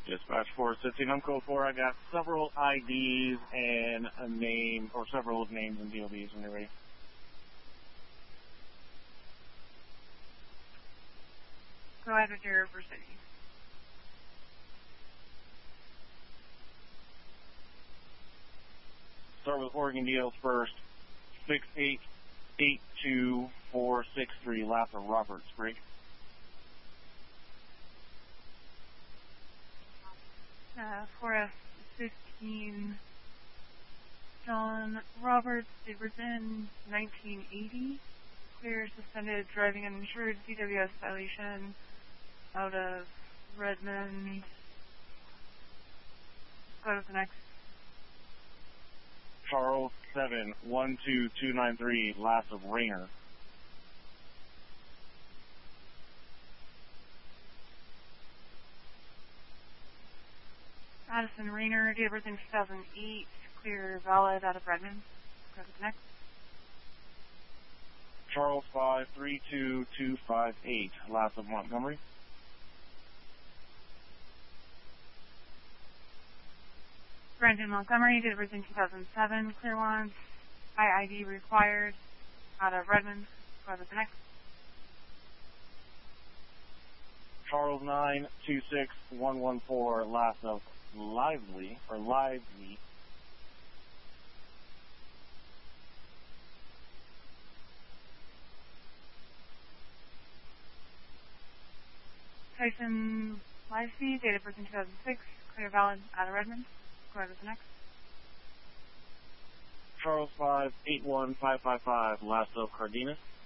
Dispatch 416, I'm code 4. I got several IDs and a name, or several names and DOBs when you're ready. Go ahead with your first ID. Start with Oregon DLs first. 6882463, last of Robert Sprigg. Forest 15, John Roberts, Diverton, 1980. Clear suspended driving uninsured DWS violation out of Redmond. Go to the next. Charles 712293, last of Rayner. Addison Rayner, date of birth in 2008, clear, valid, out of Redmond. Go to the next. Charles 532258, last of Montgomery. Brandon Montgomery, date of birth in 2007, clear one, IID required, out of Redmond. Go to the next. Charles 926114, last of Lively. Tyson Livesey, date of birth in 2006, clear, valid, out of Redmond. Go to the next. Charles 581555, last of Cardenas.